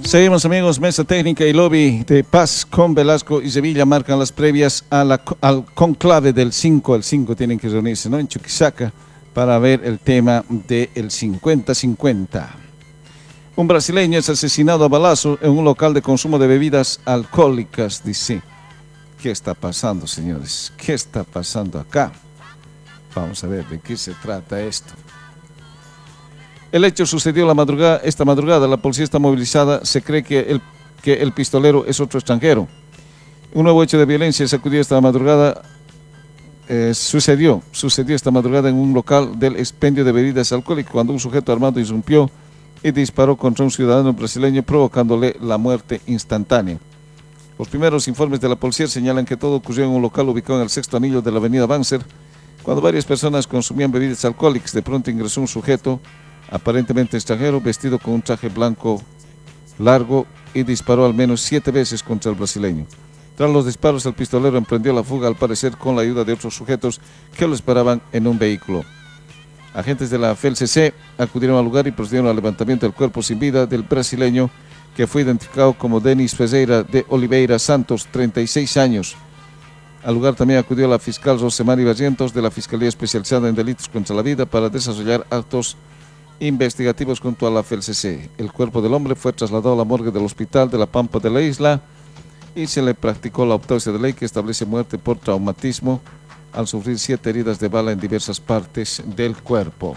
Seguimos, amigos. Mesa técnica y lobby de Paz con Velasco y Sevilla marcan las previas al conclave del 5. El 5 tienen que reunirse, ¿no?, en Chuquisaca para ver el tema del 50-50. Un brasileño es asesinado a balazo en un local de consumo de bebidas alcohólicas, dice. ¿Qué está pasando, señores? ¿Qué está pasando acá? Vamos a ver de qué se trata esto. El hecho sucedió esta madrugada. La policía está movilizada. Se cree que el pistolero es otro extranjero. Un nuevo hecho de violencia sucedió esta madrugada en un local del expendio de bebidas alcohólicas cuando un sujeto armado irrumpió y disparó contra un ciudadano brasileño, provocándole la muerte instantánea. Los primeros informes de la policía señalan que todo ocurrió en un local ubicado en el sexto anillo de la avenida Banzer, cuando varias personas consumían bebidas alcohólicas. De pronto ingresó un sujeto aparentemente extranjero, vestido con un traje blanco largo, y disparó al menos 7 veces contra el brasileño. Tras los disparos, el pistolero emprendió la fuga, al parecer con la ayuda de otros sujetos que lo esperaban en un vehículo. Agentes de la FELCC acudieron al lugar y procedieron al levantamiento del cuerpo sin vida del brasileño, que fue identificado como Denis Ferreira de Oliveira Santos, 36 años. Al lugar también acudió la fiscal Rosemary Barrientos de la Fiscalía Especializada en Delitos contra la Vida para desarrollar actos investigativos junto a la FELCC. El cuerpo del hombre fue trasladado a la morgue del Hospital de la Pampa de la Isla y se le practicó la autopsia de ley, que establece muerte por traumatismo al sufrir 7 heridas de bala en diversas partes del cuerpo.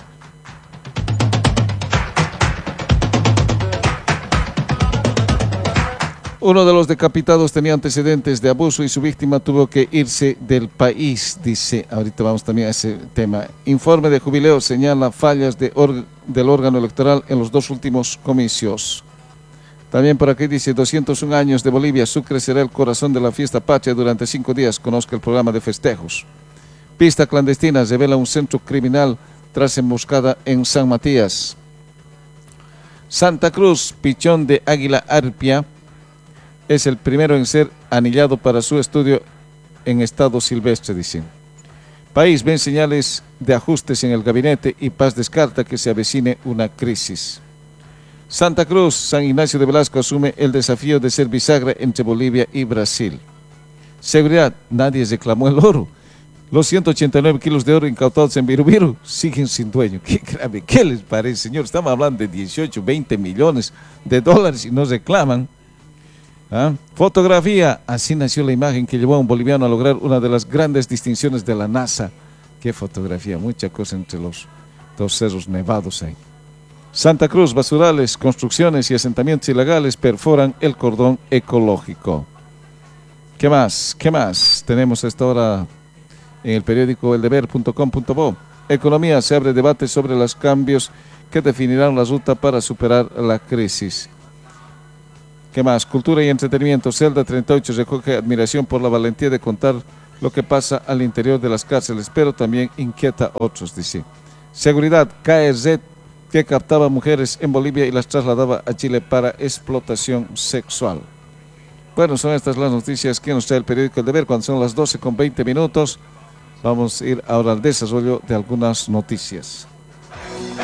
Uno de los decapitados tenía antecedentes de abuso y su víctima tuvo que irse del país, dice. Ahorita vamos también a ese tema. Informe de jubileo señala fallas del órgano electoral en los 2 últimos comicios. También por aquí dice: 201 años de Bolivia, Sucre será el corazón de la fiesta patria durante 5 días. Conozca el programa de festejos. Pista clandestina revela un centro criminal tras emboscada en San Matías. Santa Cruz, pichón de águila arpia, es el primero en ser anillado para su estudio en estado silvestre, dicen. País ven señales de ajustes en el gabinete y Paz descarta que se avecine una crisis. Santa Cruz, San Ignacio de Velasco asume el desafío de ser bisagra entre Bolivia y Brasil. Seguridad, nadie reclamó el oro. Los 189 kilos de oro incautados en Virubiru siguen sin dueño. Qué grave, ¿qué les parece, señor? Estamos hablando de 18, 20 millones de dólares y no reclaman. Fotografía, así nació la imagen que llevó a un boliviano a lograr una de las grandes distinciones de la NASA. Qué fotografía, mucha cosa entre los 2 cerros nevados ahí. Santa Cruz, basurales, construcciones y asentamientos ilegales perforan el cordón ecológico. ¿Qué más? ¿Qué más? Tenemos a esta hora en el periódico eldeber.com.bo. Economía, se abre debate sobre los cambios que definirán la ruta para superar la crisis. ¿Qué más? Cultura y entretenimiento. Celda 38 recoge admiración por la valentía de contar lo que pasa al interior de las cárceles, pero también inquieta a otros, dice. Seguridad, cae red que captaba mujeres en Bolivia y las trasladaba a Chile para explotación sexual. Bueno, son estas las noticias que nos trae el periódico El Deber cuando son las 12:20. Vamos a ir ahora al desarrollo de algunas noticias.